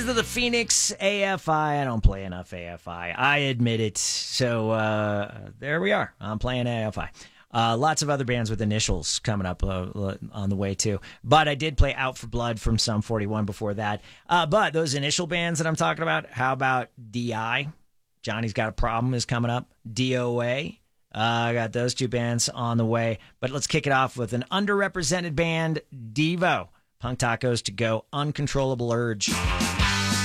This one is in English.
To the Phoenix AFI. I don't play enough AFI. I admit it. So there we are. I'm playing AFI. Lots of other bands with initials coming up on the way too. But I did play Out for Blood from Sum 41 before that. But those initial bands that I'm talking about, how about DI? Johnny's Got a Problem is coming up. DOA. I got those two bands on the way. But let's kick it off with an underrepresented band, Devo. Punk Tacos to go, Uncontrollable Urge.